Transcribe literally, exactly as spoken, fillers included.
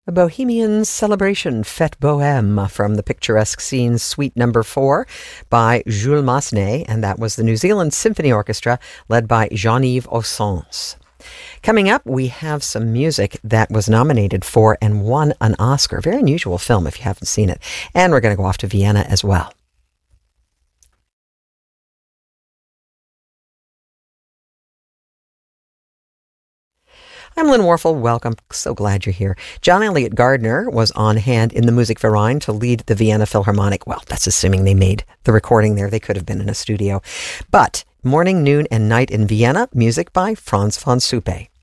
A Bohemian Celebration, Fête Bohème, from the picturesque scene Suite Number Four by Jules Massenet, and that was the New Zealand Symphony Orchestra led by Jean-Yves Ossens. Coming up, we have some music that was nominated for and won an Oscar. Very unusual film if you haven't seen it. And we're going to go off to Vienna as well. I'm Lynn Warfel. Welcome. So glad you're here. John Elliott Gardner was on hand in the Musikverein to lead the Vienna Philharmonic. Well, that's assuming they made the recording there. They could have been in a studio. But morning, noon, and night in Vienna, music by Franz von Suppe.